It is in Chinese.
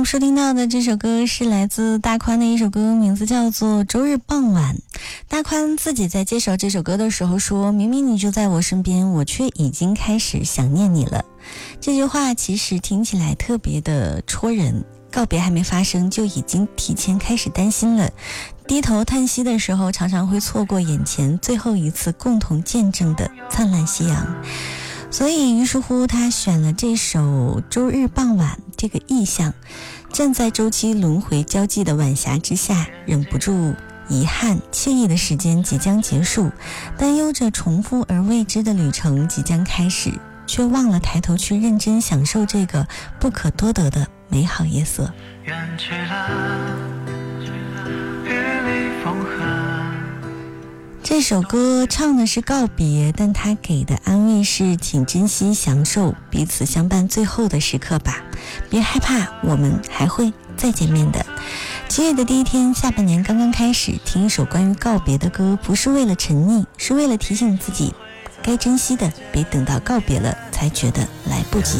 们收听到的这首歌是来自大宽的一首歌，名字叫做《周日傍晚》。大宽自己在介绍这首歌的时候说，明明你就在我身边，我却已经开始想念你了。这句话其实听起来特别的戳人，告别还没发生就已经提前开始担心了，低头叹息的时候常常会错过眼前最后一次共同见证的灿烂夕阳。所以于是乎他选了这首《周日傍晚》这个意象，站在周期轮回交际的晚霞之下，忍不住遗憾惬意的时间即将结束，担忧着重复而未知的旅程即将开始，却忘了抬头去认真享受这个不可多得的美好夜色。 远去了，与你缝合。 这首歌唱的是告别，但他给的安慰是请珍惜享受彼此相伴最后的时刻吧，别害怕，我们还会再见面的。7月的第一天，下半年刚刚开始，听一首关于告别的歌，不是为了沉溺，是为了提醒自己该珍惜的别等到告别了才觉得来不及。